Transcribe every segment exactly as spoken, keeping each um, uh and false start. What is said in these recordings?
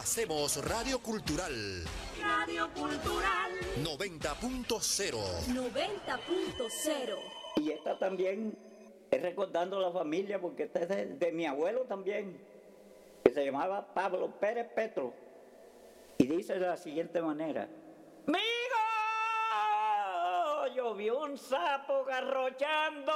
Hacemos Radio Cultural. Radio Cultural. noventa punto cero. noventa punto cero. Y esta también es recordando a la familia, porque esta es de, de mi abuelo también, que se llamaba Pablo Pérez Petro. Y dice de la siguiente manera: ¡Migo! Yo vi un sapo garrochando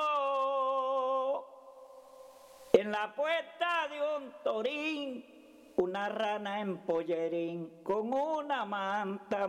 en la puerta de un torín, una rana en pollerín con una manta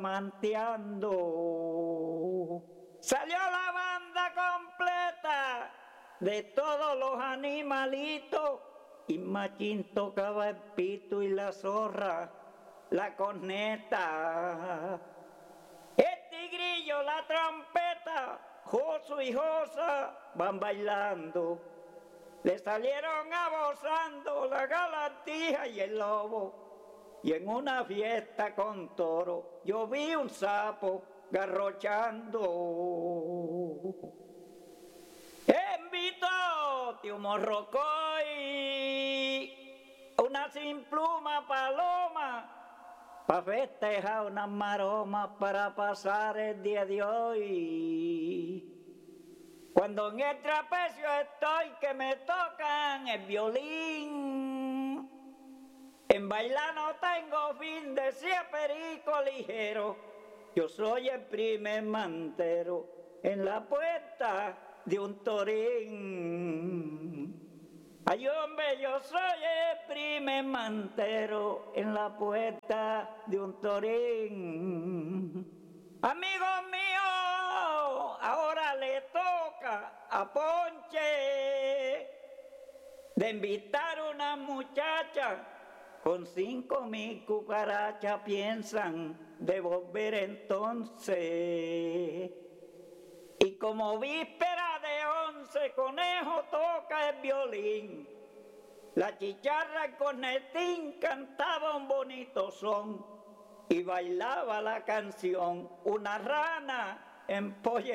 manteando. Salió la banda completa de todos los animalitos, y Machín tocaba el pito y la zorra la corneta, el tigrillo la trompeta, Joso y Josa van bailando. Le salieron abozando la galatija y el lobo, y en una fiesta con toro yo vi un sapo garrochando. Invitó tío Morrocoy una sin pluma paloma pa' festejar una maroma para pasar el día de hoy. Cuando en el trapecio estoy que me tocan el violín, en bailar no tengo fin, decía Perico Ligero, yo soy el primer mantero en la puerta de un torín. Ay, hombre, yo soy el primer mantero en la puerta de un torín. Amigos míos, ahora le toca a Ponche de invitar una muchacha con cinco mil cucarachas, piensan devolver entonces. Y como víspera de once, Conejo toca el violín, la chicharra, el cornetín, cantaba un bonito son y bailaba la canción una rana en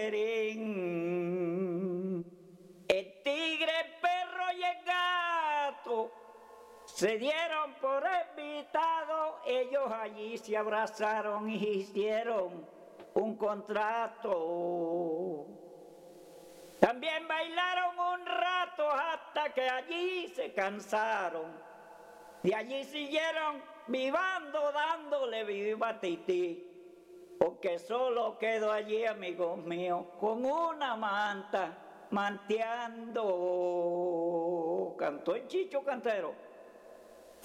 pollerín. El tigre, el perro y el gato se dieron por invitado, ellos allí se abrazaron y hicieron un contrato. También bailaron un rato hasta que allí se cansaron. De allí siguieron vivando, dándole viva tití, porque solo quedó allí, amigos míos, con una manta manteando. Cantó el Chicho Cantero.